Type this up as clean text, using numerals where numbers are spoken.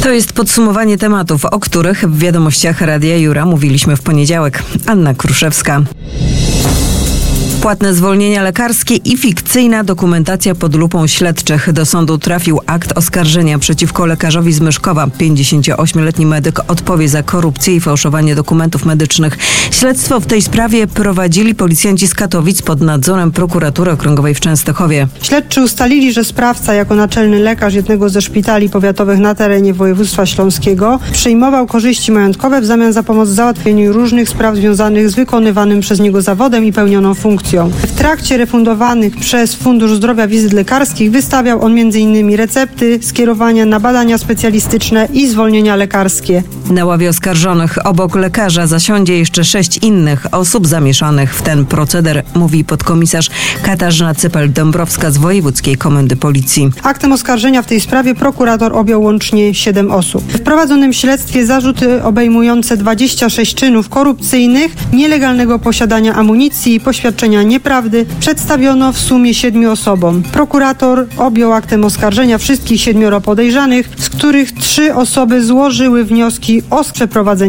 To jest podsumowanie tematów, o których w wiadomościach Radia Jura mówiliśmy w poniedziałek. Anna Kruszewska. Płatne zwolnienia lekarskie i fikcyjna dokumentacja pod lupą śledczych. Do sądu trafił akt oskarżenia przeciwko lekarzowi z Myszkowa. 58-letni medyk odpowie za korupcję i fałszowanie dokumentów medycznych. Śledztwo w tej sprawie prowadzili policjanci z Katowic pod nadzorem prokuratury okręgowej w Częstochowie. Śledczy ustalili, że sprawca jako naczelny lekarz jednego ze szpitali powiatowych na terenie województwa śląskiego przyjmował korzyści majątkowe w zamian za pomoc w załatwieniu różnych spraw związanych z wykonywanym przez niego zawodem i pełnioną funkcją. W trakcie refundowanych przez Fundusz Zdrowia wizyt lekarskich wystawiał on m.in. recepty, skierowania na badania specjalistyczne i zwolnienia lekarskie. Na ławie oskarżonych obok lekarza zasiądzie jeszcze 6 innych osób zamieszanych w ten proceder, mówi podkomisarz Katarzyna Cypel-Dąbrowska z Wojewódzkiej Komendy Policji. Aktem oskarżenia w tej sprawie prokurator objął łącznie 7 osób. W prowadzonym śledztwie zarzuty obejmujące 26 czynów korupcyjnych, nielegalnego posiadania amunicji i poświadczenia nieprawdy przedstawiono w sumie 7 osobom. Prokurator objął aktem oskarżenia wszystkich 7 podejrzanych, z których 3 osoby złożyły wnioski o przeprowadzenie